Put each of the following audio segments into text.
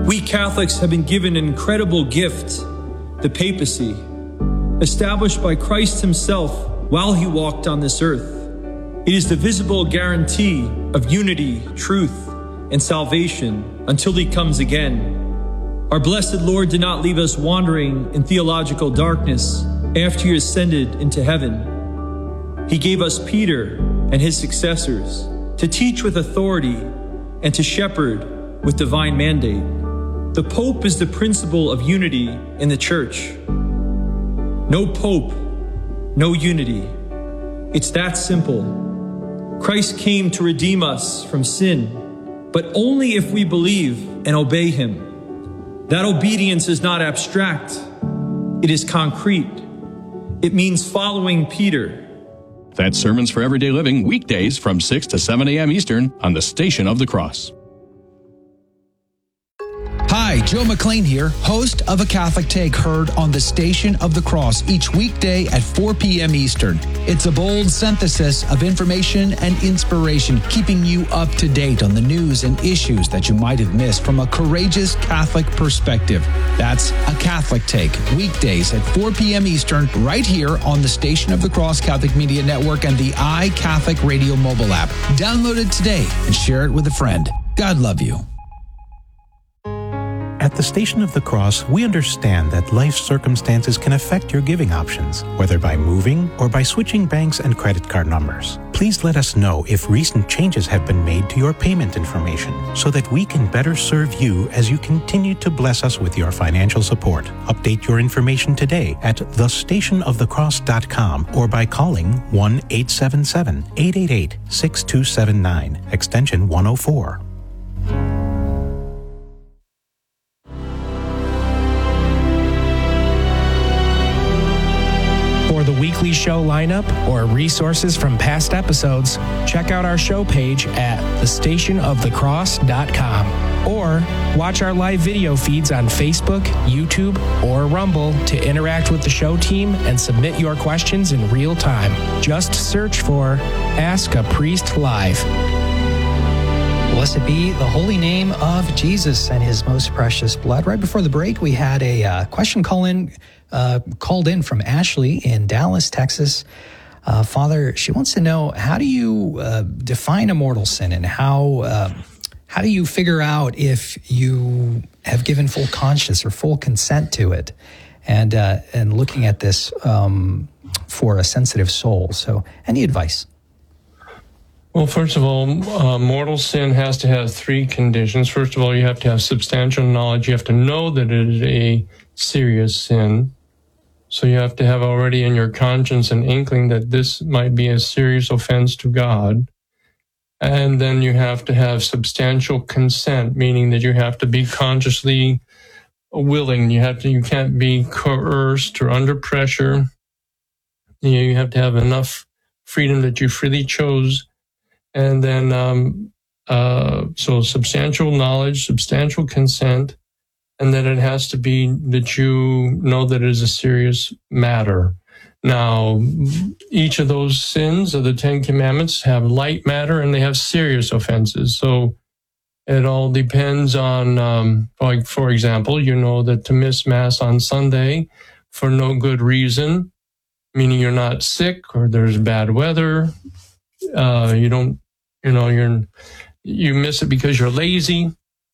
We Catholics have been given an incredible gift, the papacy, established by Christ himself while he walked on this earth. It is the visible guarantee of unity, truth, and salvation until he comes again. Our blessed Lord did not leave us wandering in theological darkness after he ascended into heaven. He gave us Peter and his successors to teach with authority and to shepherd with divine mandate. The Pope is the principle of unity in the Church. No Pope, no unity. It's that simple. Christ came to redeem us from sin, but only if we believe and obey him. That obedience is not abstract. It is concrete. It means following Peter. That's Sermons for Everyday Living, weekdays from 6 to 7 a.m. Eastern on the Station of the Cross. Hi, Joe McLean here, host of A Catholic Take, heard on the Station of the Cross each weekday at 4 p.m. Eastern. It's a bold synthesis of information and inspiration, keeping you up to date on the news and issues that you might have missed from a courageous Catholic perspective. That's A Catholic Take, weekdays at 4 p.m. Eastern, right here on the Station of the Cross Catholic Media Network and the iCatholic Radio mobile app. Download it today and share it with a friend. God love you. At the Station of the Cross, we understand that life circumstances can affect your giving options, whether by moving or by switching banks and credit card numbers. Please let us know if recent changes have been made to your payment information so that we can better serve you as you continue to bless us with your financial support. Update your information today at thestationofthecross.com or by calling 1-877-888-6279, extension 104. For the weekly show lineup or resources from past episodes, check out our show page at thestationofthecross.com or watch our live video feeds on Facebook, YouTube, or Rumble to interact with the show team and submit your questions in real time. Just search for Ask a Priest Live. Blessed be the holy name of Jesus and his most precious blood. Right before the break, we had a question called in from Ashley in Dallas, Texas. Father, she wants to know, how do you define a mortal sin, and how do you figure out if you have given full conscience or full consent to it? And looking at this for a sensitive soul. So any advice? Well, first of all, mortal sin has to have three conditions. First of all, you have to have substantial knowledge. You have to know that it is a serious sin. So you have to have already in your conscience an inkling that this might be a serious offense to God. And then you have to have substantial consent, meaning that you have to be consciously willing. You can't be coerced or under pressure. You have to have enough freedom that you freely chose. And then, so substantial knowledge, substantial consent, and then it has to be that you know that it is a serious matter. Now, each of those sins of the Ten Commandments have light matter and they have serious offenses. So it all depends on, like, for example, you know that to miss Mass on Sunday for no good reason, meaning you're not sick or there's bad weather, you miss it because you're lazy,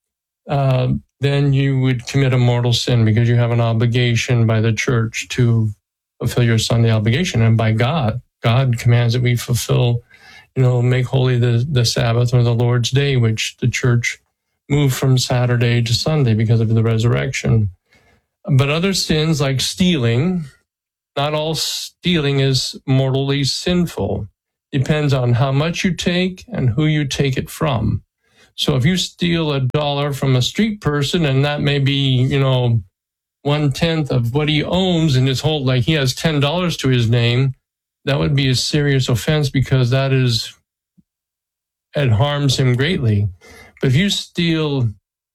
then you would commit a mortal sin because you have an obligation by the church to fulfill your Sunday obligation. And by God commands that we fulfill, make holy the Sabbath or the Lord's Day, which the church moved from Saturday to Sunday because of the resurrection. But other sins like stealing, not all stealing is mortally sinful. Depends on how much you take and who you take it from. So if you steal $1 from a street person, and that may be, 1/10 of what he owns in his whole, like he has $10 to his name, that would be a serious offense because it harms him greatly. But if you steal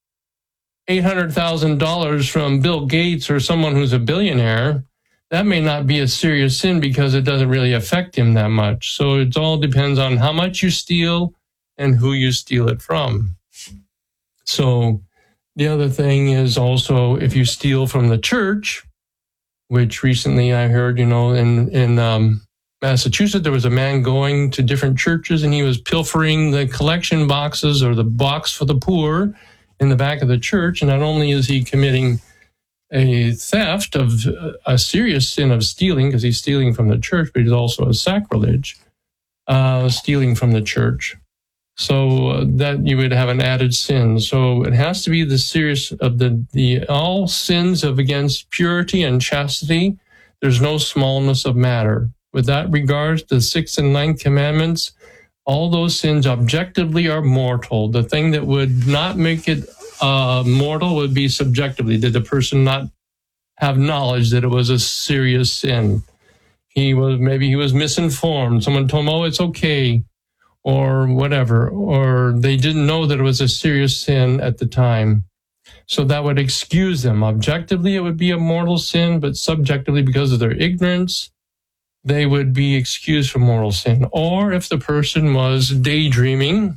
$800,000 from Bill Gates or someone who's a billionaire, that may not be a serious sin because it doesn't really affect him that much. So it all depends on how much you steal and who you steal it from. So The other thing is also if you steal from the church, which recently I heard, in Massachusetts, there was a man going to different churches and he was pilfering the collection boxes or the box for the poor in the back of the church. And not only is he committing a theft of a serious sin of stealing, because he's stealing from the church, but he's also a sacrilege, stealing from the church. So that you would have an added sin. So it has to be the serious of the all sins of against purity and chastity. There's no smallness of matter. With that regards, the 6th and 9th commandments, all those sins objectively are mortal. The thing that would not make it mortal would be subjectively. Did the person not have knowledge that it was a serious sin? Maybe he was misinformed. Someone told him, oh, it's okay, or whatever, or they didn't know that it was a serious sin at the time. So that would excuse them. Objectively, it would be a mortal sin, but subjectively, because of their ignorance, they would be excused from mortal sin. Or if the person was daydreaming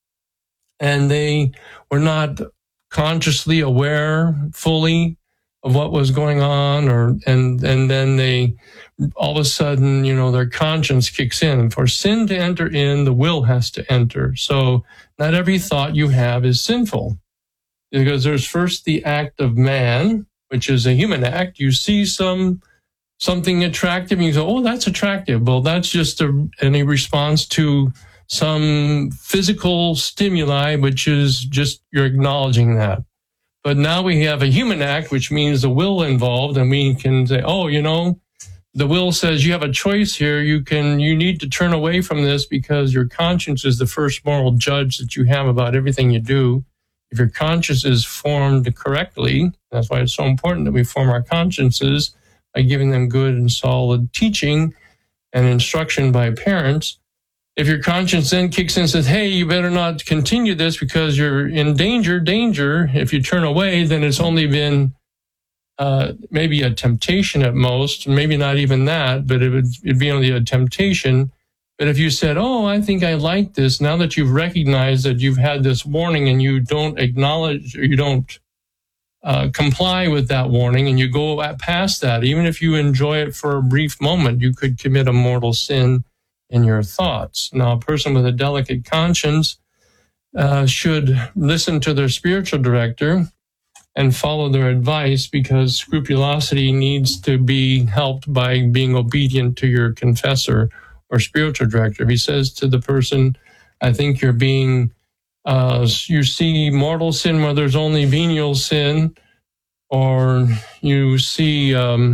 and they were not consciously aware fully of what was going on, and then they all of a sudden, their conscience kicks in. And for sin to enter in, the will has to enter. So not every thought you have is sinful, because there's first the act of man, which is a human act. You see something attractive, and you go, oh, that's attractive. Well, that's just a response to some physical stimuli, which is just you're acknowledging that. But now we have a human act, which means the will involved, and we can say, oh, the will says you have a choice here. You need to turn away from this because your conscience is the first moral judge that you have about everything you do. If your conscience is formed correctly, that's why it's so important that we form our consciences by giving them good and solid teaching and instruction by parents. If your conscience then kicks in and says, hey, you better not continue this because you're in danger. If you turn away, then it's only been maybe a temptation at most, maybe not even that, but it'd be only a temptation. But if you said, oh, I think I like this, now that you've recognized that you've had this warning and you don't acknowledge or you don't comply with that warning and you go past that, even if you enjoy it for a brief moment, you could commit a mortal sin in your thoughts. Now, a person with a delicate conscience should listen to their spiritual director and follow their advice, because scrupulosity needs to be helped by being obedient to your confessor or spiritual director. If he says to the person, I think you're being, you see mortal sin where there's only venial sin, or you see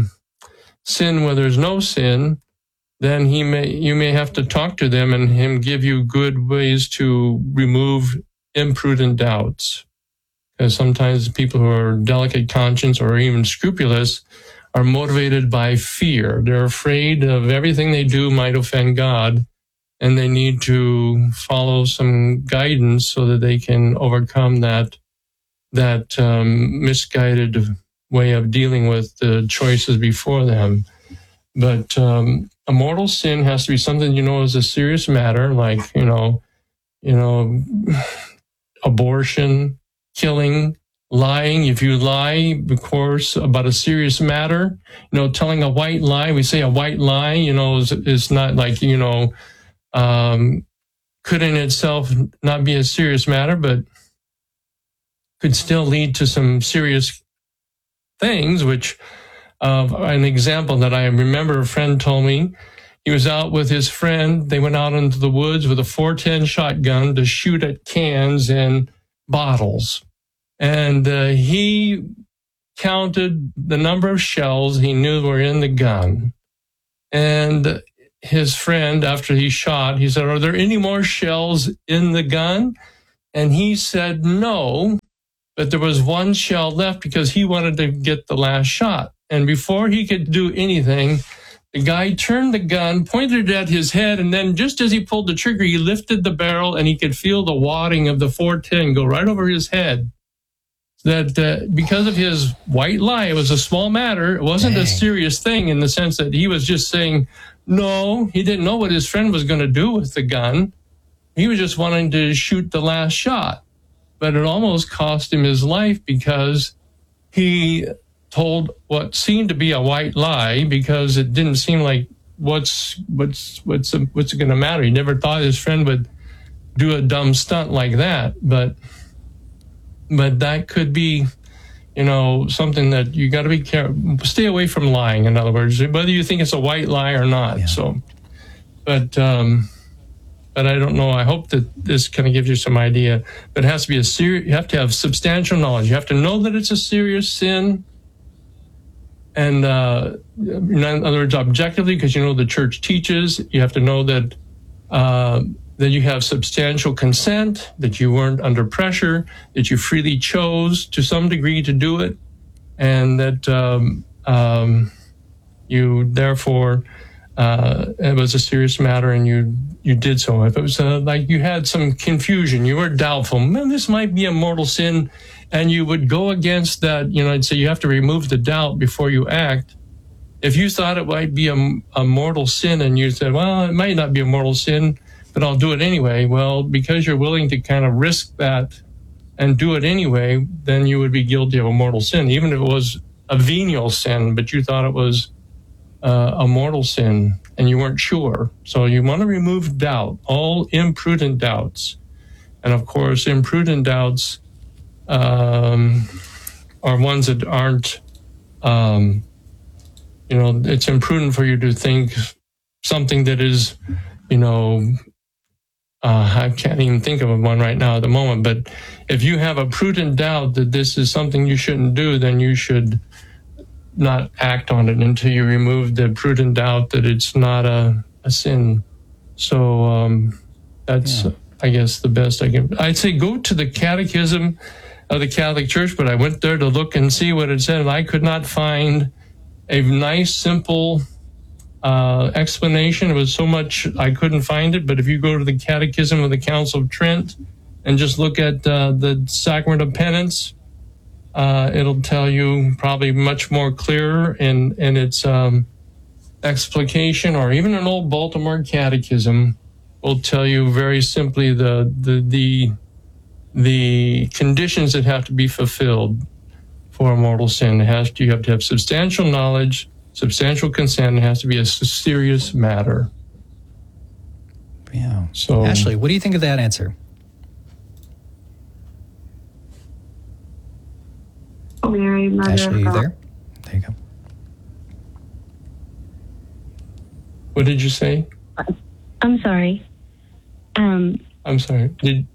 sin where there's no sin, then you may have to talk to them and him give you good ways to remove imprudent doubts. Because sometimes people who are delicate conscience or even scrupulous are motivated by fear. They're afraid of everything they do might offend God, and they need to follow some guidance so that they can overcome that misguided way of dealing with the choices before them. But a mortal sin has to be something is a serious matter, like abortion, killing, lying. If you lie, of course, about a serious matter, telling a white lie, we say a white lie, is not like, could in itself not be a serious matter, but could still lead to some serious things, which an example that I remember a friend told me, he was out with his friend. They went out into the woods with a .410 shotgun to shoot at cans and bottles. And he counted the number of shells he knew were in the gun. And his friend, after he shot, he said, are there any more shells in the gun? And he said no, but there was one shell left because he wanted to get the last shot. And before he could do anything, the guy turned the gun, pointed it at his head, and then just as he pulled the trigger, he lifted the barrel and he could feel the wadding of the .410 go right over his head. That because of his white lie, it was a small matter. It wasn't a serious thing in the sense that he was just saying, no, he didn't know what his friend was going to do with the gun. He was just wanting to shoot the last shot. but it almost cost him his life because he told what seemed to be a white lie, because it didn't seem like what's it going to matter. He never thought his friend would do a dumb stunt like that, but that could be, something that you got to be careful. Stay away from lying. In other words, whether you think it's a white lie or not. Yeah. So, but I don't know. I hope that this kind of gives you some idea. But it has to be you have to have substantial knowledge. You have to know that it's a serious sin. And in other words, objectively, because the church teaches, you have to know that you have substantial consent, that you weren't under pressure, that you freely chose to some degree to do it, and that you therefore it was a serious matter and you did so. If it was like you had some confusion, you were doubtful, man, this might be a mortal sin, and you would go against that, I'd say you have to remove the doubt before you act. If you thought it might be a mortal sin and you said, well, it might not be a mortal sin, but I'll do it anyway. Well, because you're willing to kind of risk that and do it anyway, then you would be guilty of a mortal sin, even if it was a venial sin, but you thought it was a mortal sin and you weren't sure. So you want to remove doubt, all imprudent doubts. And of course, imprudent doubts are ones that aren't, it's imprudent for you to think something that is, I can't even think of one right now at the moment, but if you have a prudent doubt that this is something you shouldn't do, then you should not act on it until you remove the prudent doubt that it's not a sin. So that's, I guess, the best I can. I'd say go to the Catechism of the Catholic Church, but I went there to look and see what it said, and I could not find a nice, simple explanation. It was so much I couldn't find it. But if you go to the Catechism of the Council of Trent and just look at the Sacrament of Penance, it'll tell you probably much more clearer in its explication, or even an old Baltimore Catechism will tell you very simply the conditions that have to be fulfilled for a mortal sin. You have to have substantial knowledge, substantial consent. It has to be a serious matter. Yeah. So, Ashley, what do you think of that answer? Mary, Mother Ashley, you of God. there? There you go. what did you say? I'm sorry. I'm sorry. I'm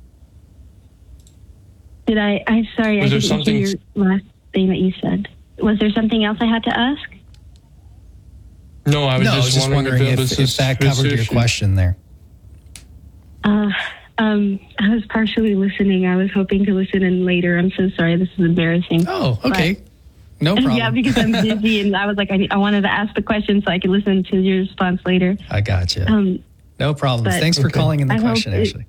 sorry. Was I there didn't something? hear your last thing that you said. Was there something else I had to ask? No, I was just wondering if that covered your question there. I was partially listening. I was hoping to listen in later. I'm so sorry. This is embarrassing. Oh, okay. No problem. Yeah, because I'm busy, and I was like, I wanted to ask the question so I could listen to your response later. I got you. No problem. Thanks for calling in the question, Ashley.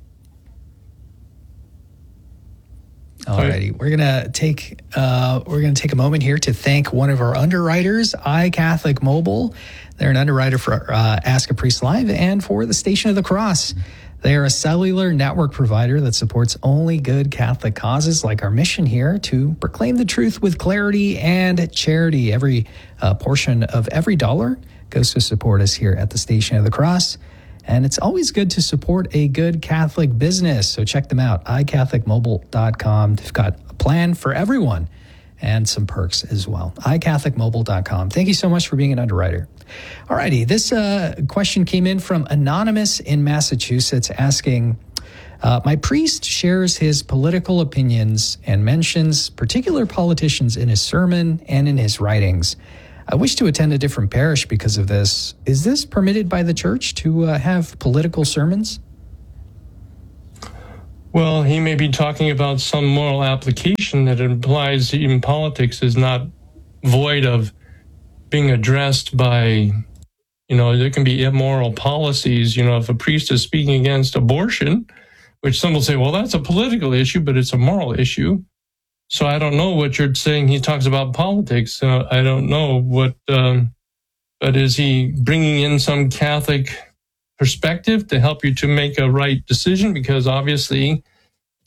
Alrighty, we're gonna take a moment here to thank one of our underwriters, iCatholic Mobile. They're an underwriter for Ask a Priest Live and for the Station of the Cross. They are a cellular network provider that supports only good Catholic causes, like our mission here to proclaim the truth with clarity and charity. Every portion of every dollar goes to support us here at the Station of the Cross. And it's always good to support a good Catholic business. So check them out, iCatholicMobile.com. They've got a plan for everyone and some perks as well. iCatholicMobile.com. Thank you so much for being an underwriter. All righty. This question came in from Anonymous in Massachusetts asking, my priest shares his political opinions and mentions particular politicians in his sermon and in his writings. I wish to attend a different parish because of this. Is this permitted by the church to have political sermons? Well, he may be talking about some moral application that implies even politics is not void of being addressed by, there can be immoral policies. If a priest is speaking against abortion, which some will say, well, that's a political issue, but it's a moral issue. So I don't know what you're saying. He talks about politics. I don't know what, but is he bringing in some Catholic perspective to help you to make a right decision? Because obviously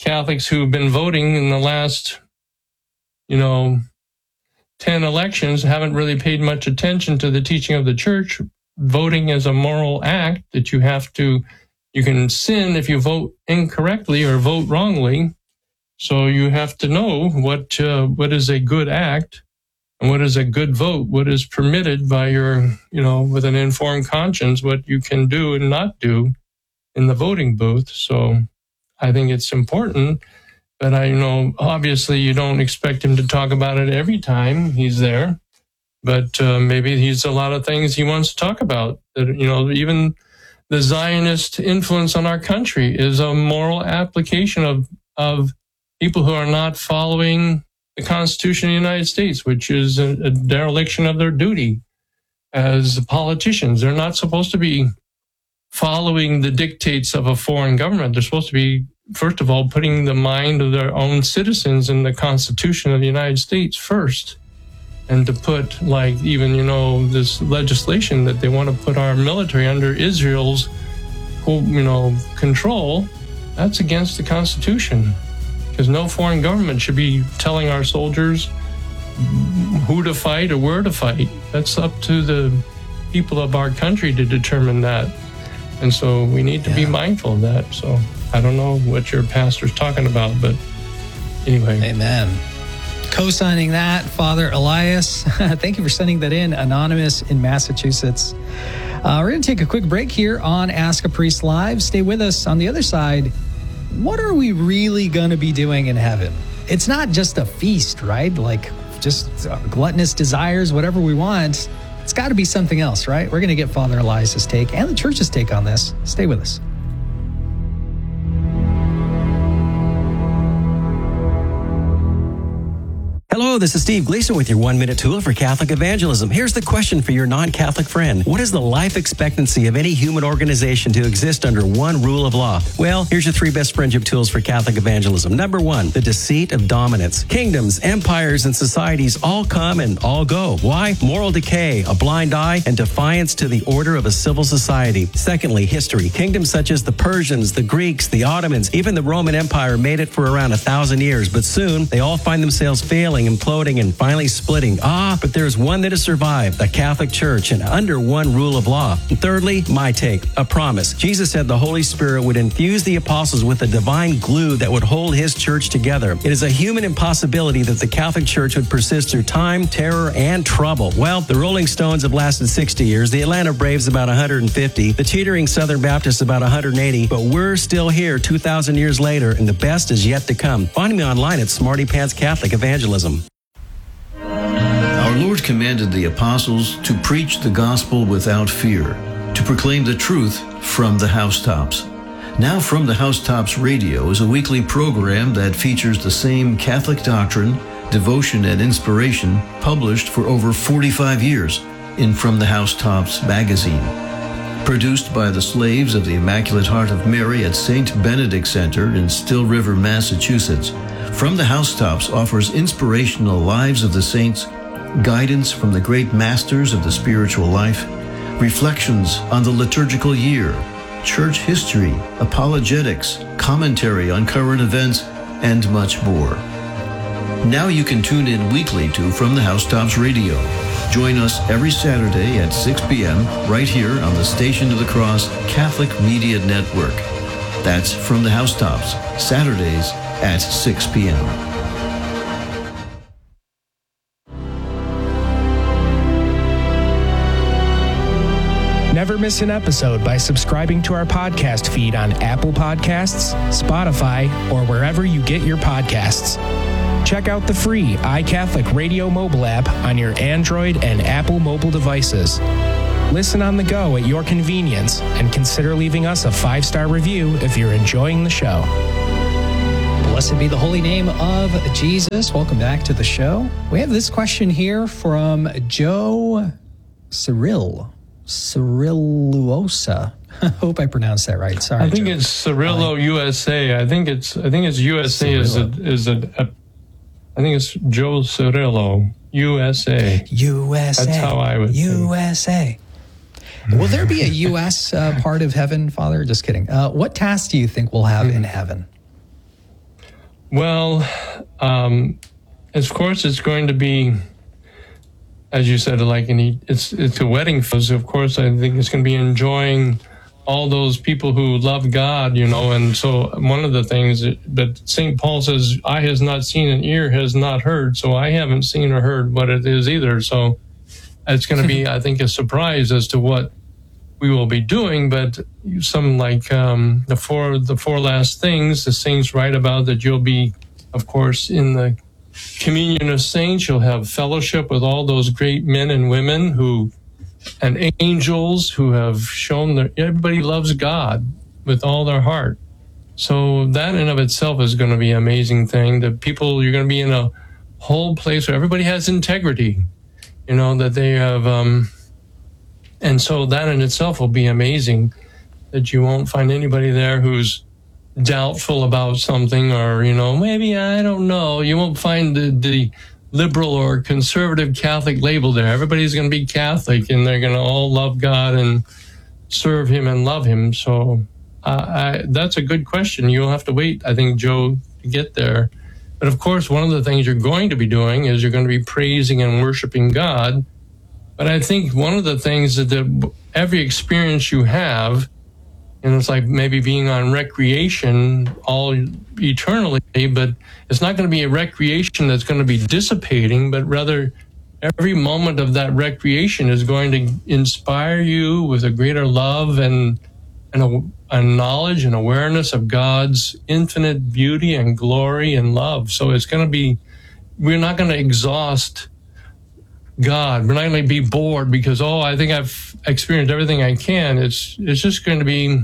Catholics who've been voting in the last, 10 elections haven't really paid much attention to the teaching of the church. Voting is a moral act that you can sin if you vote incorrectly or vote wrongly. So you have to know what is a good act and what is a good vote, what is permitted by your, with an informed conscience, what you can do and not do in the voting booth. So I think it's important. But obviously you don't expect him to talk about it every time he's there. But maybe he's a lot of things he wants to talk about. That, even the Zionist influence on our country is a moral application of people who are not following the Constitution of the United States, which is a dereliction of their duty as politicians. They're not supposed to be following the dictates of a foreign government. They're supposed to be, first of all, putting the mind of their own citizens in the Constitution of the United States first. And to put, this legislation that they want to put our military under Israel's, control, that's against the Constitution. Because no foreign government should be telling our soldiers who to fight or where to fight. That's up to the people of our country to determine that. And so we need to be mindful of that. So I don't know what your pastor's talking about, but anyway. Amen. Co-signing that, Father Elias. Thank you for sending that in, Anonymous in Massachusetts. We're going to take a quick break here on Ask a Priest Live. Stay with us. On the other side, what are we really going to be doing in heaven? It's not just a feast, right? Like just gluttonous desires, whatever we want. It's got to be something else, right? We're going to get Father Elias's take and the church's take on this. Stay with us. Hello, this is Steve Gleason with your 1-minute tool for Catholic evangelism. Here's the question for your non-Catholic friend. What is the life expectancy of any human organization to exist under one rule of law? Well, here's your 3 best friendship tools for Catholic evangelism. Number 1, the deceit of dominance. Kingdoms, empires, and societies all come and all go. Why? Moral decay, a blind eye, and defiance to the order of a civil society. Secondly, history. Kingdoms such as the Persians, the Greeks, the Ottomans, even the Roman Empire made it for around 1,000 years, but soon they all find themselves failing, imploding, and finally splitting. But there's one that has survived, the Catholic Church, and under one rule of law. And thirdly, my take, a promise. Jesus said the Holy Spirit would infuse the apostles with a divine glue that would hold his church together. It is a human impossibility that the Catholic Church would persist through time, terror, and trouble. Well, the Rolling Stones have lasted 60 years, the Atlanta Braves about 150, the teetering Southern Baptists about 180, but we're still here 2,000 years later, and the best is yet to come. Find me online at Smarty Pants Catholic Evangelism. Our Lord commanded the apostles to preach the gospel without fear, to proclaim the truth from the housetops. Now From the Housetops Radio is a weekly program that features the same Catholic doctrine, devotion, and inspiration published for over 45 years in From the Housetops magazine. Produced by the slaves of the Immaculate Heart of Mary at St. Benedict Center in Still River, Massachusetts, From the Housetops offers inspirational lives of the saints, guidance from the great masters of the spiritual life, reflections on the liturgical year, church history, apologetics, commentary on current events, and much more. Now you can tune in weekly to From the Housetops Radio. Join us every Saturday at 6 p.m. right here on the Station of the Cross Catholic Media Network. That's From the Housetops, Saturdays at 6 p.m. Never miss an episode by subscribing to our podcast feed on Apple Podcasts, Spotify, or wherever you get your podcasts. Check out the free iCatholic Radio mobile app on your Android and Apple mobile devices. Listen on the go at your convenience and consider leaving us a 5-star review if you're enjoying the show. Blessed be the holy name of Jesus. Welcome back to the show. We have this question here from Joe Cirilluosa. I hope I pronounced that right. Sorry. I think Joe. It's Cirillo USA. I think it's USA I think it's Joe Cirillo USA. USA. That's how I would USA. Think. Will there be a U.S. part of heaven, Father? Just kidding. What tasks do you think we'll have in heaven? Well, of course, it's going to be, as you said, like it's a wedding. Of course, I think it's going to be enjoying all those people who love God, and so one of the things that St. Paul says, eye has not seen and ear has not heard, so I haven't seen or heard what it is either. So it's going to be, I think, a surprise as to what we will be doing, but some like the four last things, the saints write about that you'll be, of course, in the communion of saints, you'll have fellowship with all those great men and women and angels who have shown that everybody loves God with all their heart. So that in of itself is going to be an amazing thing. That people, you're going to be in a whole place where everybody has integrity, that they have, and so that in itself will be amazing, that you won't find anybody there who's doubtful about something or, maybe I don't know. You won't find the liberal or conservative Catholic label there. Everybody's going to be Catholic, and they're going to all love God and serve him and love him. So that's a good question. You'll have to wait, I think, Joe, to get there. But of course, one of the things you're going to be doing is you're going to be praising and worshiping God. But I think one of the things that every experience you have, and it's like maybe being on recreation all eternally, but it's not going to be a recreation that's going to be dissipating, but rather every moment of that recreation is going to inspire you with a greater love and a knowledge and awareness of God's infinite beauty and glory and love. So it's going to be, we're not going to exhaust God. We're not going to be bored because, I think I've experienced everything I can. It's just going to be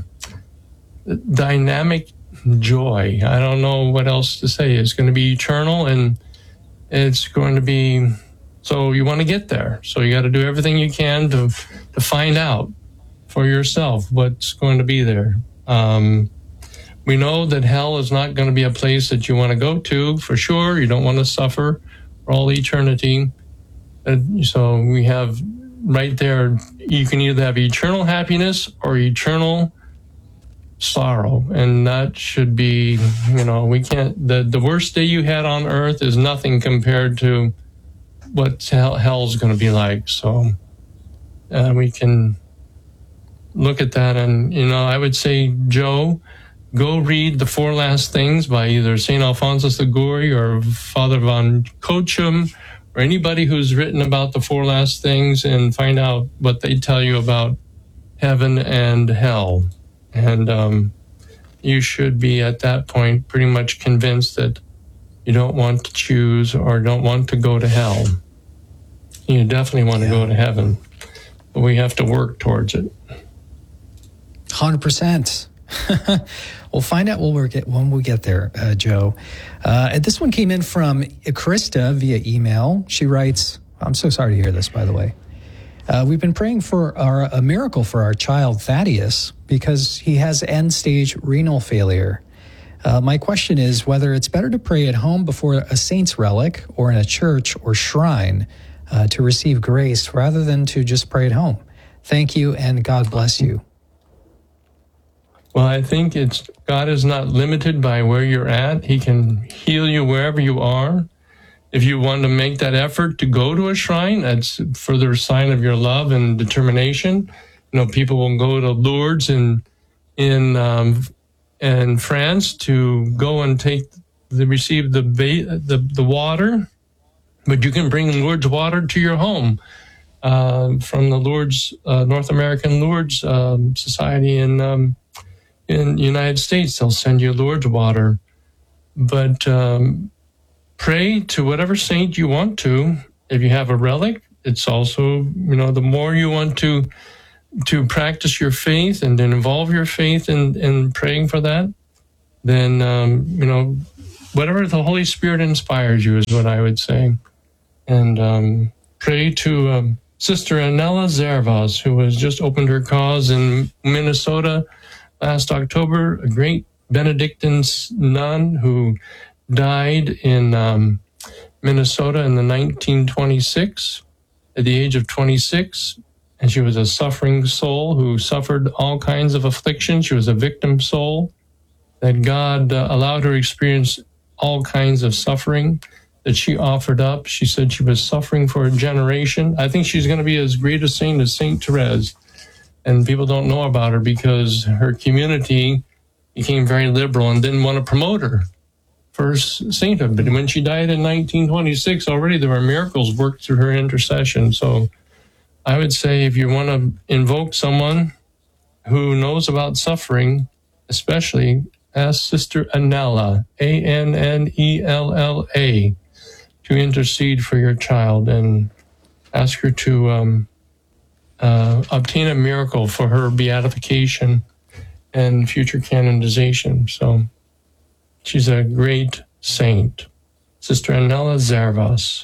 dynamic joy. I don't know what else to say. It's going to be eternal, and it's going to be, so you want to get there. So you got to do everything you can to find out for yourself what's going to be there. We know that hell is not going to be a place that you want to go to, for sure. You don't want to suffer for all eternity. So we have right there, you can either have eternal happiness or eternal sorrow. And that should be, we can't, the worst day you had on earth is nothing compared to what hell's going to be like. So we can look at that. And, I would say, Joe, go read The Four Last Things by either St. Alphonsus Liguori or Father von Kochum, or anybody who's written about the four last things, and find out what they tell you about heaven and hell. And you should be at that point pretty much convinced that you don't want to choose or don't want to go to hell. You definitely want to go to heaven, but we have to work towards it. 100%. We'll find out when we get there, Joe. This one came in from Krista via email. She writes, I'm so sorry to hear this, by the way. We've been praying for a miracle for our child, Thaddeus, because he has end-stage renal failure. My question is whether it's better to pray at home before a saint's relic or in a church or shrine to receive grace rather than to just pray at home. Thank you, and God bless you. Well, I think God is not limited by where you're at. He can heal you wherever you are. If you want to make that effort to go to a shrine, that's a further sign of your love and determination. People will go to Lourdes in France to go and receive the water, but you can bring Lourdes water to your home from the Lourdes North American Lourdes Society in the United States. They'll send you Lourdes water. But pray to whatever saint you want to. If you have a relic, it's also, the more you want to practice your faith and then involve your faith in praying for that, then, whatever the Holy Spirit inspires you is what I would say. And pray to Sister Anela Zervas, who has just opened her cause in Minnesota last October, a great Benedictine nun who died in Minnesota in the 1926 at the age of 26. And she was a suffering soul who suffered all kinds of afflictions. She was a victim soul that God allowed her to experience all kinds of suffering that she offered up. She said she was suffering for a generation. I think she's going to be as great a saint as Saint Therese. And people don't know about her because her community became very liberal and didn't want to promote her for sainthood. But when she died in 1926, already there were miracles worked through her intercession. So I would say if you want to invoke someone who knows about suffering, especially ask Sister Annella, Annella, to intercede for your child and ask her to obtain a miracle for her beatification and future canonization. So she's a great saint. Sister Annella Zervas.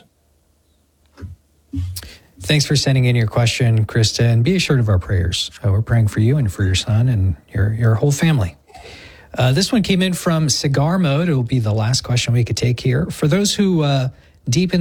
Thanks for sending in your question, Krista, and be assured of our prayers. We're praying for you and for your son and your whole family. This one came in from Cigar Mode. It will be the last question we could take here. For those who are looking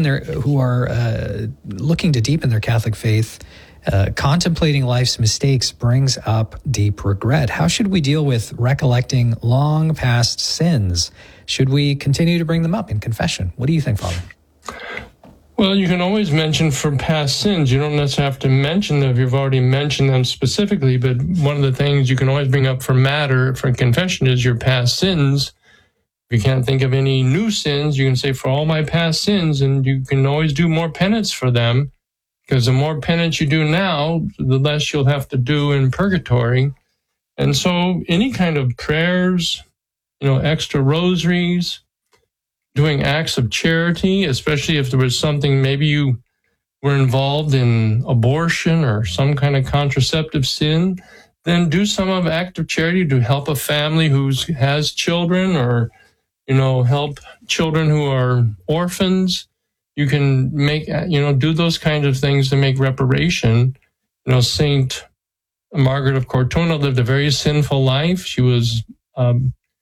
to deepen their Catholic faith, contemplating life's mistakes brings up deep regret. How should we deal with recollecting long past sins? Should we continue to bring them up in confession? What do you think, Father? Well, you can always mention for past sins. You don't necessarily have to mention them if you've already mentioned them specifically, but one of the things you can always bring up for confession is your past sins. If you can't think of any new sins, you can say, for all my past sins, and you can always do more penance for them, because the more penance you do now, the less you'll have to do in purgatory. And so any kind of prayers, extra rosaries, doing acts of charity, especially if there was something, maybe you were involved in abortion or some kind of contraceptive sin, then do some of act of charity to help a family who has children, or, help children who are orphans. You can make, do those kinds of things to make reparation. Saint Margaret of Cortona lived a very sinful life. She was a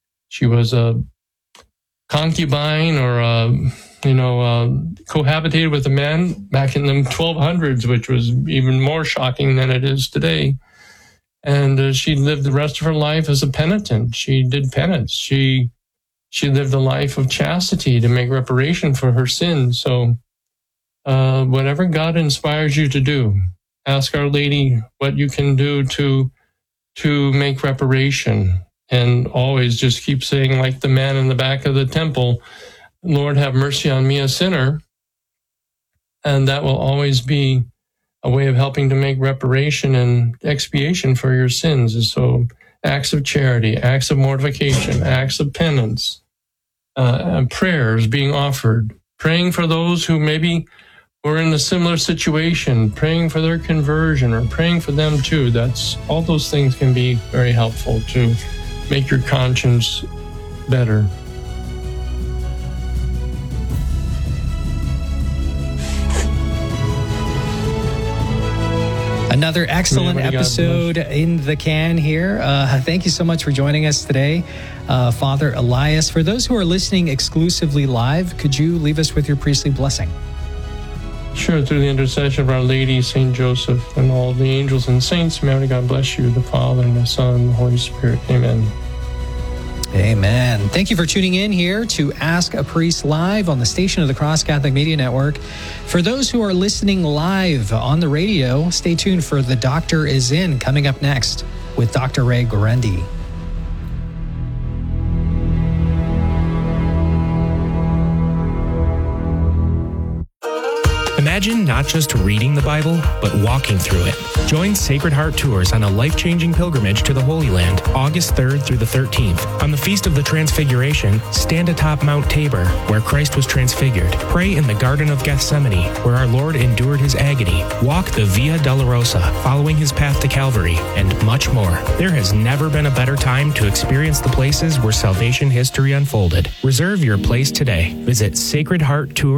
concubine, or cohabitated with a man back in the 1200s, which was even more shocking than it is today. And she lived the rest of her life as a penitent. She did penance. She lived a life of chastity to make reparation for her sins. So whatever God inspires you to do, ask Our Lady what you can do to make reparation. And always just keep saying, like the man in the back of the temple, Lord, have mercy on me, a sinner. And that will always be a way of helping to make reparation and expiation for your sins. So acts of charity, acts of mortification, acts of penance, prayers being offered, praying for those who maybe were in a similar situation, praying for their conversion or praying for them too. All those things can be very helpful to make your conscience better. Another excellent episode in the can here. Thank you so much for joining us today, Father Elias. For those who are listening exclusively live, could you leave us with your priestly blessing? Sure. Through the intercession of Our Lady, Saint Joseph, and all the angels and saints, may God bless you, the Father, and the Son, and the Holy Spirit. Amen. Amen. Thank you for tuning in here to Ask a Priest live on the Station of the Cross Catholic Media Network. For those who are listening live on the radio, stay tuned for The Doctor Is In coming up next with Dr. Ray Guarendi. Imagine not just reading the Bible, but walking through it. Join Sacred Heart Tours on a life-changing pilgrimage to the Holy Land, August 3rd through the 13th. On the Feast of the Transfiguration, stand atop Mount Tabor, where Christ was transfigured. Pray in the Garden of Gethsemane, where our Lord endured his agony. Walk the Via Dolorosa, following his path to Calvary, and much more. There has never been a better time to experience the places where salvation history unfolded. Reserve your place today. Visit Sacred Heart Tours.